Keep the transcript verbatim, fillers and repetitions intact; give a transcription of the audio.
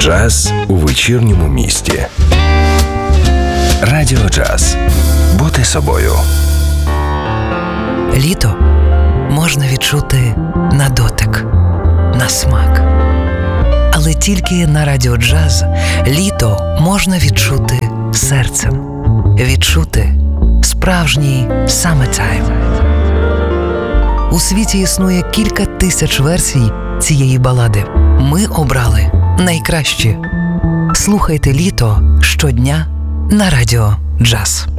Джаз у вечірньому місті. Радіо Джаз. Бути собою. Літо можна відчути на дотик, на смак. Але тільки на Радіо Джаз літо можна відчути серцем. Відчути справжній summertime. У світі існує кілька тисяч версій цієї балади. Ми обрали найкращі. Слухайте літо щодня на Радіо Джаз.